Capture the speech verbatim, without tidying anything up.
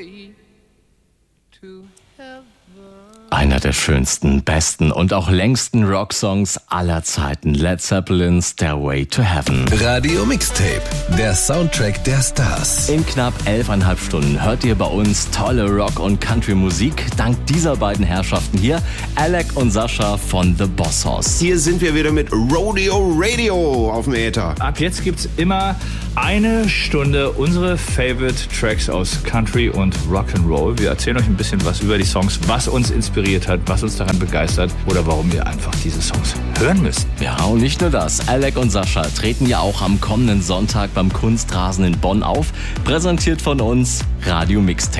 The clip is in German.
way to heaven. Einer der schönsten, besten und auch längsten Rocksongs aller Zeiten. Led Zeppelin, Stairway to Heaven. Radio Mixtape, der Soundtrack der Stars. In knapp elfeinhalb Stunden hört ihr bei uns tolle Rock- und Country-Musik. Dank dieser beiden Herrschaften hier, Alec und Sascha von The Boss Hoss. Hier sind wir wieder mit Rodeo Radio auf dem Äther. Ab jetzt gibt's immer eine Stunde unsere Favorite Tracks aus Country und Rock'n'Roll. Wir erzählen euch ein bisschen was über die Songs, was uns inspiriert hat, was uns daran begeistert oder warum ihr einfach diese Songs hören müsst. Ja, und nicht nur das. Alec und Sascha treten ja auch am kommenden Sonntag beim Kunstrasen in Bonn auf. Präsentiert von uns Radio Mixtape.